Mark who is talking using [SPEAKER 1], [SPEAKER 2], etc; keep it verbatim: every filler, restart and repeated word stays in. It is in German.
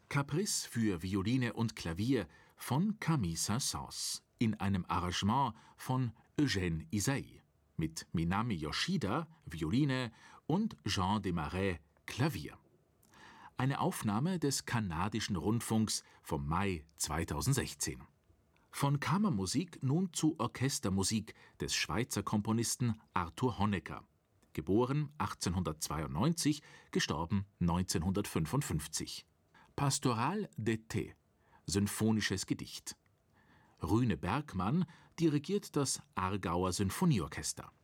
[SPEAKER 1] Caprice für Violine und Klavier von Camille Saint-Saëns in einem Arrangement von Eugène Ysaÿe mit Minami Yoshida, Violine und Jean Desmarais, Klavier. Eine Aufnahme des kanadischen Rundfunks vom Mai zweitausendsechzehn. Von Kammermusik nun zu Orchestermusik des Schweizer Komponisten Arthur Honegger, geboren achtzehnhundertzweiundneunzig, gestorben neunzehnhundertfünfundfünfzig. Pastoral d'été, symphonisches Gedicht. Rüne Bergmann dirigiert das Aargauer Sinfonieorchester.